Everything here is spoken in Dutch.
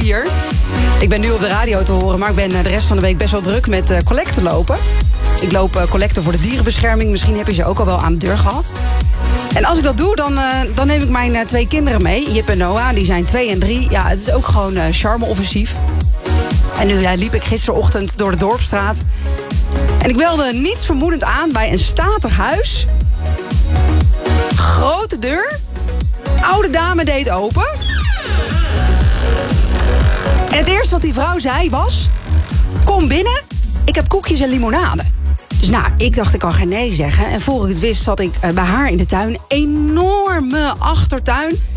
hier. Ik ben nu op de radio te horen, maar ik ben de rest van de week best wel druk met collecten lopen. Ik loop collecten voor de dierenbescherming. Misschien heb je ze ook al wel aan de deur gehad. En als ik dat doe, dan neem ik mijn 2 kinderen mee. Jip en Noah, die zijn 2 en 3. Ja, het is ook gewoon charme-offensief. En nu liep ik gisterochtend door de Dorpsstraat. En ik belde niets vermoedend aan bij een statig huis. Grote deur. Oude dame deed open. En het eerste wat die vrouw zei was: kom binnen, ik heb koekjes en limonade. Dus nou, ik dacht ik kan geen nee zeggen. En voor ik het wist zat ik bij haar in de tuin. Enorme achtertuin.